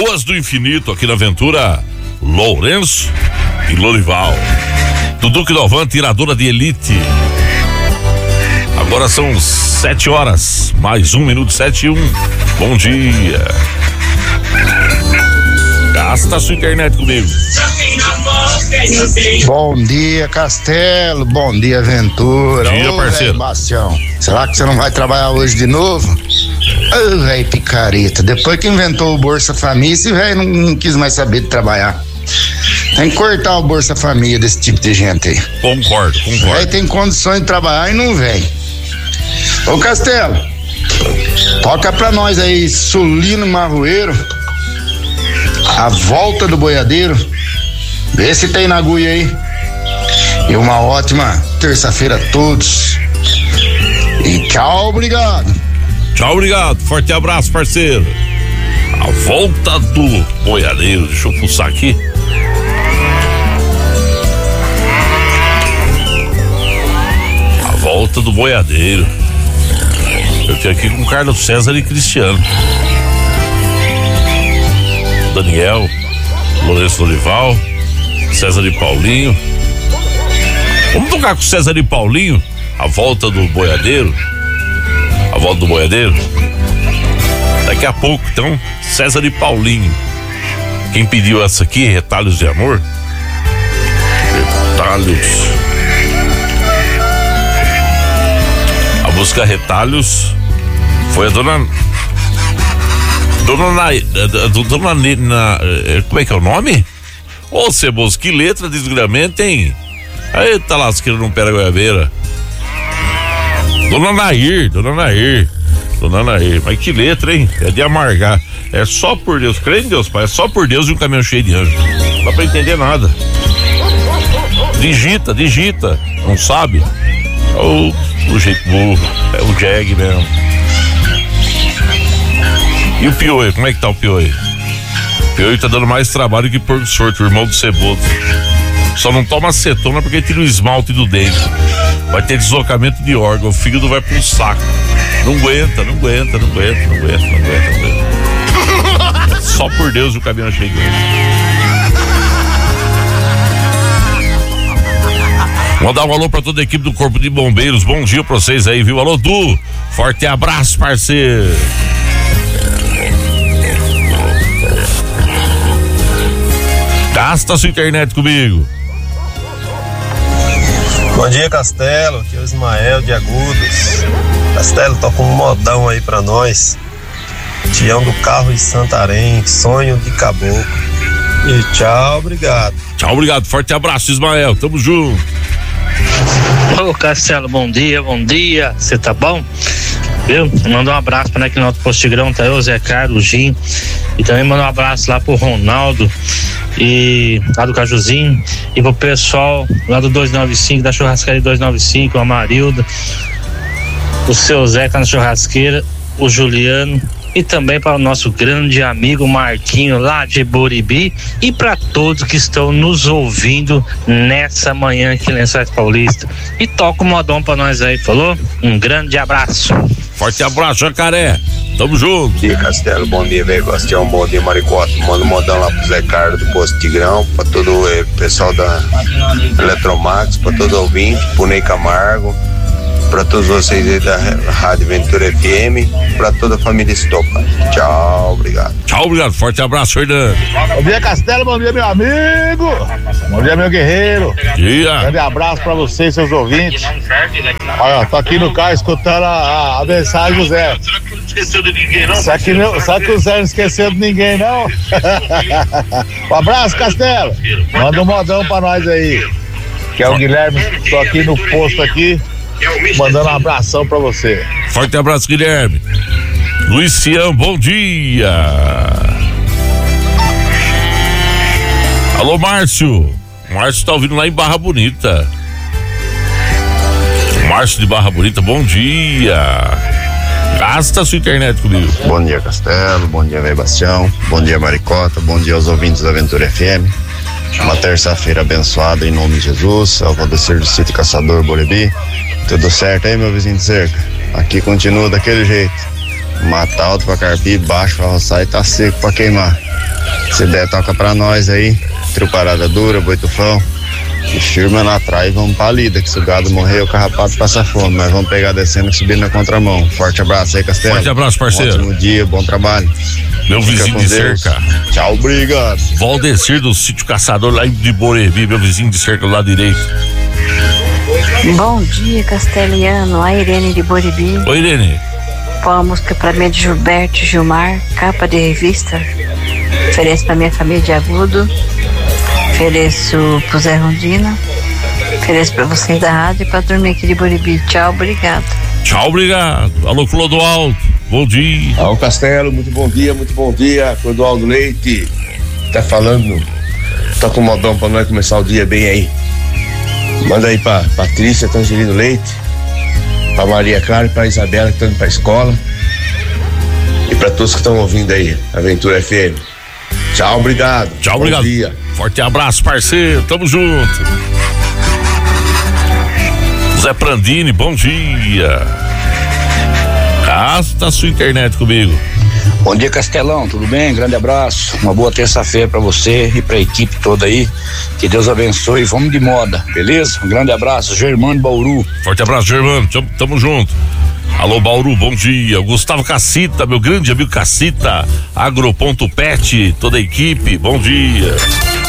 Ruas do Infinito, aqui na Aventura, Lourenço e Lorival. Duduque Novan, tiradora de elite. Agora são 7 horas, mais 1 minuto, 7:01. Bom dia. Gasta a sua internet comigo. Bom dia, Castelo. Bom dia, Aventura. Bom dia, parceiro. Bastião, será que você não vai trabalhar hoje de novo? Ô, velho picareta. Depois que inventou o Bolsa Família, esse velho não quis mais saber de trabalhar. Tem que cortar o Bolsa Família desse tipo de gente aí. Concordo. Velho tem condições de trabalhar e não vem. Ô, Castelo, toca pra nós aí, Sulino Marroeiro, A Volta do Boiadeiro. Vê se tem na agulha aí. E uma ótima terça-feira a todos. E tchau, obrigado. Tchau, obrigado. Forte abraço, parceiro. A Volta do Boiadeiro. Deixa eu pulsar aqui. A Volta do Boiadeiro. Eu tenho aqui com Carlos César e Cristiano. Daniel, Lourenço Lorival, César e Paulinho. Vamos tocar com César e Paulinho? A Volta do Boiadeiro. A Volta do Boiadeiro. Daqui a pouco, então, César e Paulinho. Quem pediu essa aqui, Retalhos de Amor? Retalhos. A música Retalhos foi a dona Nina. Como é que é o nome? Ô, Ceboso, que letra de desgramento, hein? Eita lasqueira, não pera goiabeira. Dona Nair. Mas que letra, hein? É de amargar. É só por Deus, crê em Deus, pai. É só por Deus e um caminhão cheio de anjo. Não dá pra entender nada. Digita. Não sabe? O jeito burro. É o Jag mesmo. E o Pioi, como é que tá o Pioi? O Pioi tá dando mais trabalho que Porco Sorto, o irmão do Ceboso. Só não toma acetona porque tira o esmalte do dente. Vai ter deslocamento de órgão, o fígado vai pro saco. Não aguenta. Só por Deus o caminhão chegou. Mandar um alô pra toda a equipe do Corpo de Bombeiros. Bom dia pra vocês aí, viu? Alô, Du. Forte abraço, parceiro. Gasta a sua internet comigo. Bom dia, Castelo. Aqui é o Ismael de Agudos. Castelo, toca um modão aí pra nós. Tião do Carro em Santarém, Sonho de Caboclo. E tchau, obrigado. Tchau, obrigado. Forte abraço, Ismael. Tamo junto. Ô, Castelo, bom dia. Você tá bom? Viu? Manda um abraço para aquele nosso Postigrão, tá aí o Zé Carlos, o Jim. E também manda um abraço lá pro Ronaldo e lá do Cajuzinho, e pro pessoal lá do 295, da churrascaria 295, a Marilda, o seu Zeca na churrasqueira, o Juliano, e também para o nosso grande amigo Marquinho lá de Buribi, e para todos que estão nos ouvindo nessa manhã aqui em Lençóis Paulista. E toca o modão para nós aí, falou? Um grande abraço. Forte abraço, Jacaré. Tamo junto. Bom dia, Castelo. Bom dia, velho Bastião. Bom dia, Maricota. Manda um modão lá pro Zé Carlos do Posto Tigrão, pra todo o pessoal da Eletromax, pra todo ouvinte, pro Ney Camargo, pra todos vocês aí da Rádio Ventura FM, pra toda a família Estopa. Tchau, obrigado. Tchau, obrigado. Forte abraço, Fernando. Bom dia, Castelo. Bom dia, meu amigo. Bom dia, meu guerreiro. Dia. Grande abraço pra vocês e seus ouvintes. Olha, tô aqui no carro escutando a mensagem do Zé. Será que o Zé não esqueceu de ninguém, não? Um abraço, Castelo. Manda um modão pra nós aí. Que é o Guilherme. Tô aqui no posto aqui, mandando um abração pra você. Forte abraço, Guilherme. Luciano, bom dia. Alô, Márcio. Márcio tá ouvindo lá em Barra Bonita. Márcio de Barra Bonita, bom dia. Gasta a sua internet comigo. Bom dia, Castelo. Bom dia, velho Bastião. Bom dia, Maricota. Bom dia aos ouvintes da Aventura FM. Uma terça-feira abençoada em nome de Jesus. Ao Valdecir do Sítio Caçador Borebi. Tudo certo aí, meu vizinho de cerca? Aqui continua daquele jeito. Mata alto pra carpir, baixo pra roçar e tá seco pra queimar. Se der, toca pra nós aí. Trio Parada Dura, Boitufão. E firma na trás e vamos pra lida, que se o gado morrer, o carrapato passa fome. Mas vamos pegar descendo e subir na contramão. Forte abraço aí, Castelo. Forte abraço, parceiro. Ótimo dia, bom trabalho. Meu vizinho de cerca. Tchau, obrigado. Valdecir do Sítio Caçador, lá de Borebi, meu vizinho de cerca do lado direito. Bom dia, Castelhano. A Irene de Borebi. Oi, Irene. Põe uma música pra mim de Gilberto Gilmar, capa de revista. Ofereço pra minha família de Agudo. Ofereço pro Zé Rondina. Ofereço pra vocês da rádio e pra dormir aqui de Borebi. Tchau, obrigado. Tchau, obrigado. Alô, Clodoaldo. Bom dia. Alô, Castelo, muito bom dia. Clodoaldo Leite. Tá falando. Tá com modão pra nós começar o dia bem aí. Manda aí pra Patrícia Tangerino Leite, pra Maria Clara e pra Isabela que estão indo pra escola. E pra todos que estão ouvindo aí, Aventura FM. Tchau, obrigado. Tchau, obrigado. Bom dia. Forte abraço, parceiro. Tamo junto. Zé Prandini, bom dia. Tá sua internet comigo. Bom dia, Castelão, tudo bem? Grande abraço, uma boa terça-feira pra você e pra equipe toda aí, que Deus abençoe, vamos de moda, beleza? Um grande abraço, Germano Bauru. Forte abraço, Germano, tamo junto. Alô, Bauru, bom dia. Gustavo Cacita, meu grande amigo Cacita, Agro.pet, toda a equipe, bom dia.